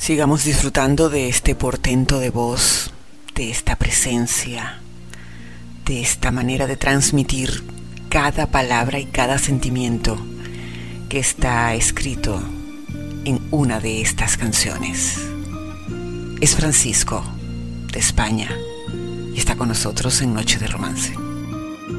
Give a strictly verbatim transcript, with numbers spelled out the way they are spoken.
Sigamos disfrutando de este portento de voz, de esta presencia, de esta manera de transmitir cada palabra y cada sentimiento que está escrito en una de estas canciones. Es Francisco, de España, y está con nosotros en Noche de Romance.